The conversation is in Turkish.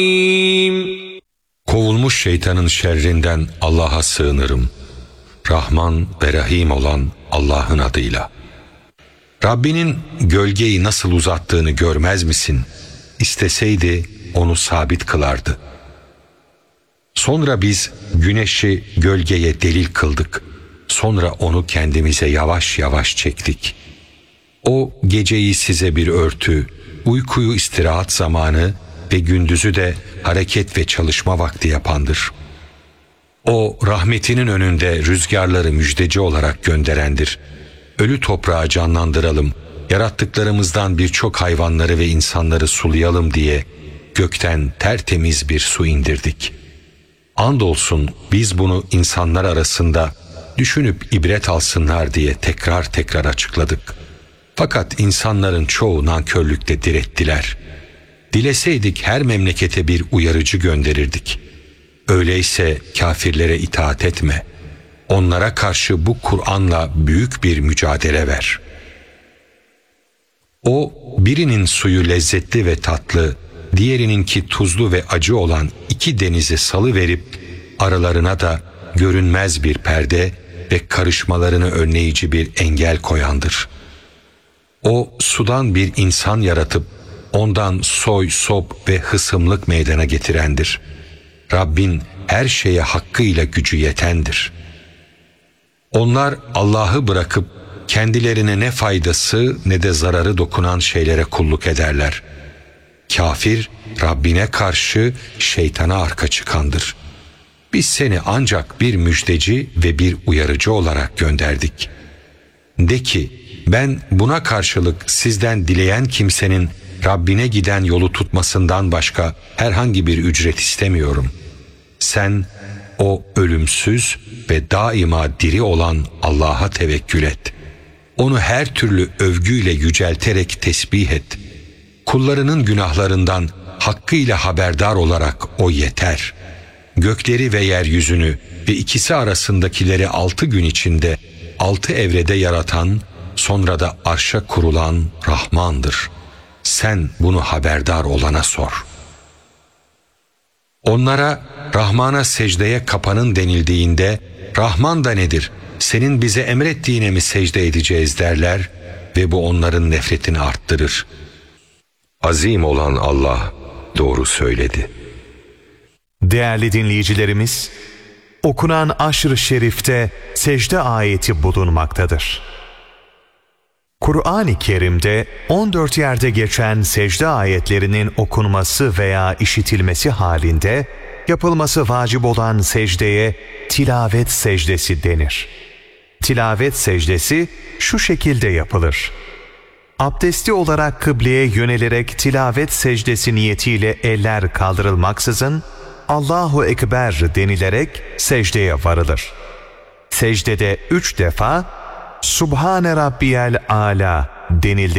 Kovulmuş şeytanın şerrinden Allah'a sığınırım. Rahman ve Rahim olan Allah'ın adıyla. Rabbinin gölgeyi nasıl uzattığını görmez misin? İsteseydi onu sabit kılardı. Sonra biz güneşi gölgeye delil kıldık. Sonra onu kendimize yavaş yavaş çektik. O geceyi size bir örtü, uykuyu istirahat zamanı ve gündüzü de hareket ve çalışma vakti yapandır. O rahmetinin önünde rüzgarları müjdeci olarak gönderendir. Ölü toprağı canlandıralım, yarattıklarımızdan birçok hayvanları ve insanları sulayalım diye gökten tertemiz bir su indirdik. Andolsun biz bunu insanlar arasında düşünüp ibret alsınlar diye tekrar tekrar açıkladık. Fakat insanların çoğu nankörlükte direttiler. Dileseydik her memlekete bir uyarıcı gönderirdik. Öyleyse kafirlere itaat etme. Onlara karşı bu Kur'an'la büyük bir mücadele ver. O birinin suyu lezzetli ve tatlı, diğerininki tuzlu ve acı olan iki denizi salıverip aralarına da görünmez bir perde ve karışmalarını önleyici bir engel koyandır. O sudan bir insan yaratıp ondan soy, sop ve hısımlık meydana getirendir. Rabbin her şeye hakkıyla gücü yetendir. Onlar Allah'ı bırakıp kendilerine ne faydası ne de zararı dokunan şeylere kulluk ederler. Kafir Rabbine karşı şeytana arka çıkandır. Biz seni ancak bir müjdeci ve bir uyarıcı olarak gönderdik. De ki, ben buna karşılık sizden dileyen kimsenin Rabbine giden yolu tutmasından başka herhangi bir ücret istemiyorum. Sen o ölümsüz ve daima diri olan Allah'a tevekkül et. Onu her türlü övgüyle yücelterek tesbih et. Kullarının günahlarından hakkıyla haberdar olarak o yeter. Gökleri ve yeryüzünü ve ikisi arasındakileri 6 gün içinde 6 evrede yaratan, sonra da arşa kurulan Rahmandır. Sen bunu haberdar olana sor. Onlara Rahman'a secdeye kapanın denildiğinde Rahman da nedir? Senin bize emrettiğine mi secde edeceğiz derler ve bu onların nefretini arttırır. Azim olan Allah doğru söyledi. Değerli dinleyicilerimiz, okunan Aşr-ı Şerif'te secde ayeti bulunmaktadır. Kur'an-ı Kerim'de 14 yerde geçen secde ayetlerinin okunması veya işitilmesi halinde yapılması vacip olan secdeye tilavet secdesi denir. Tilavet secdesi şu şekilde yapılır. Abdestli olarak kıbleye yönelerek tilavet secdesi niyetiyle eller kaldırılmaksızın Allahu Ekber denilerek secdeye varılır. Secdede 3 defa Subhane Rabbiyel Âlâ denildi.